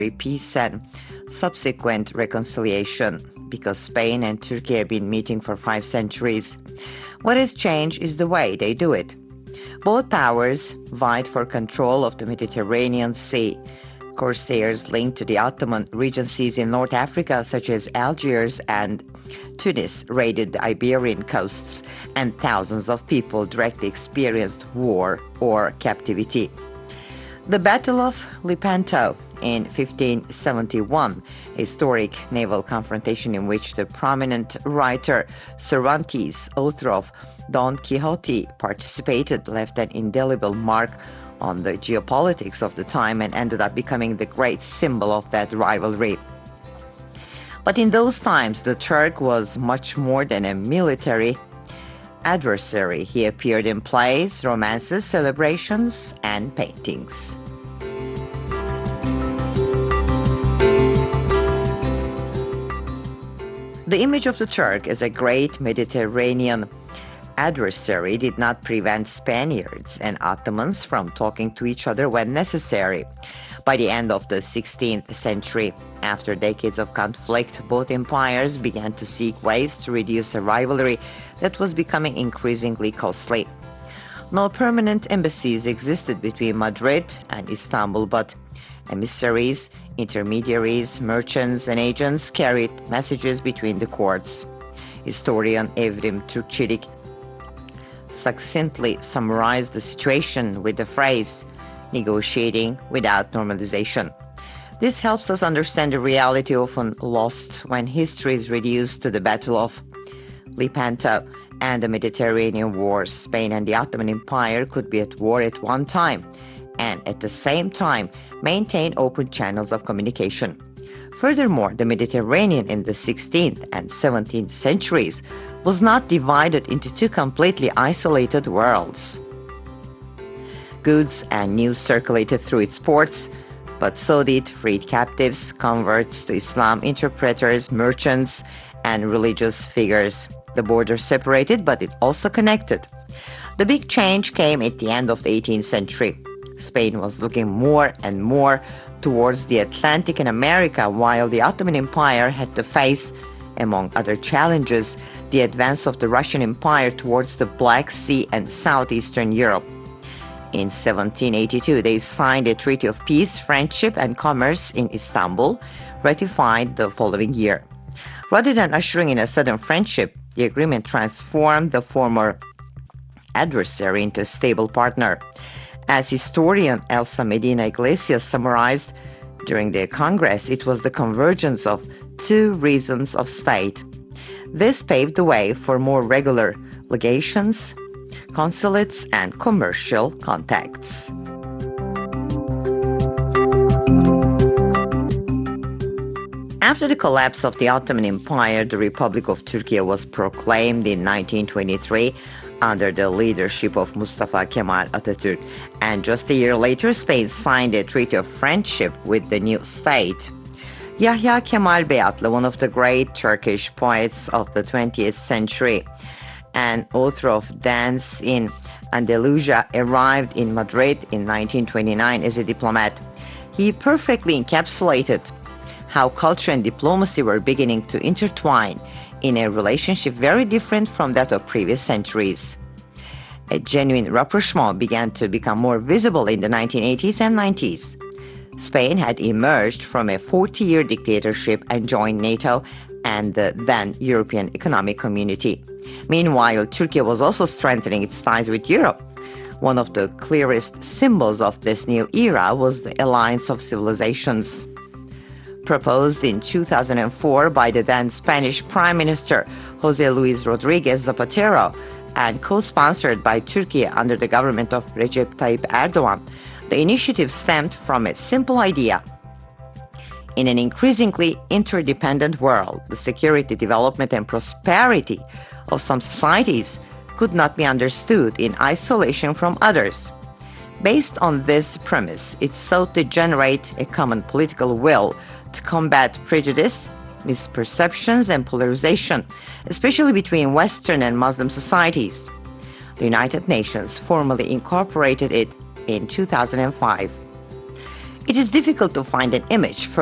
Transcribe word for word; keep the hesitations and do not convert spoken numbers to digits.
peace and subsequent reconciliation, because Spain and Turkey have been meeting for five centuries. What has changed is the way they do it. Both powers vied for control of the Mediterranean Sea. Corsairs linked to the Ottoman regencies in North Africa, such as Algiers and Tunis, raided the Iberian coasts, and thousands of people directly experienced war or captivity. The Battle of Lepanto in fifteen seventy-one, a historic naval confrontation in which the prominent writer Cervantes, author of Don Quixote, participated, left an indelible mark on the geopolitics of the time and ended up becoming the great symbol of that rivalry. But in those times, the Turk was much more than a military adversary. He appeared in plays, romances, celebrations, and paintings. The image of the Turk as a great Mediterranean adversary did not prevent Spaniards and Ottomans from talking to each other when necessary. By the end of the sixteenth century, after decades of conflict, both empires began to seek ways to reduce a rivalry that was becoming increasingly costly. No permanent embassies existed between Madrid and Istanbul, but emissaries, intermediaries, merchants, and agents carried messages between the courts. Historian Evrim Türkçelik succinctly summarized the situation with the phrase, negotiating without normalization. This helps us understand the reality often lost when history is reduced to the Battle of Lepanto and the Mediterranean Wars. Spain and the Ottoman Empire could be at war at one time and at the same time maintain open channels of communication. Furthermore, the Mediterranean in the sixteenth and seventeenth centuries was not divided into two completely isolated worlds. Goods and news circulated through its ports, but so did freed captives, converts to Islam, interpreters, merchants, and religious figures. The border separated, but it also connected. The big change came at the end of the eighteenth century. Spain was looking more and more towards the Atlantic and America, while the Ottoman Empire had to face, among other challenges, the advance of the Russian Empire towards the Black Sea and southeastern Europe. In seventeen eighty-two, they signed a treaty of peace, friendship, and commerce in Istanbul, ratified the following year. Rather than ushering in a sudden friendship, the agreement transformed the former adversary into a stable partner. As historian Elsa Medina Iglesias summarized during the Congress, it was the convergence of two reasons of state. This paved the way for more regular legations, consulates, and commercial contacts. After the collapse of the Ottoman Empire, the Republic of Turkey was proclaimed in nineteen twenty-three under the leadership of Mustafa Kemal Atatürk, and just a year later, Spain signed a treaty of friendship with the new state. Yahya Kemal Beyatlı, one of the great Turkish poets of the twentieth century and author of Dance in Andalusia, arrived in Madrid in nineteen twenty-nine as a diplomat. He perfectly encapsulated how culture and diplomacy were beginning to intertwine in a relationship very different from that of previous centuries. A genuine rapprochement began to become more visible in the nineteen eighties and nineties. Spain had emerged from a forty-year dictatorship and joined NATO and the then European Economic Community. Meanwhile, Turkey was also strengthening its ties with Europe. One of the clearest symbols of this new era was the Alliance of Civilizations. Proposed in two thousand four by the then Spanish Prime Minister José Luis Rodríguez Zapatero and co-sponsored by Turkey under the government of Recep Tayyip Erdogan, the initiative stemmed from a simple idea. In an increasingly interdependent world, the security, development, and prosperity of some societies could not be understood in isolation from others. Based on this premise, it sought to generate a common political will to combat prejudice, misperceptions, and polarization, especially between Western and Muslim societies. The United Nations formally incorporated it in two thousand five. It is difficult to find an image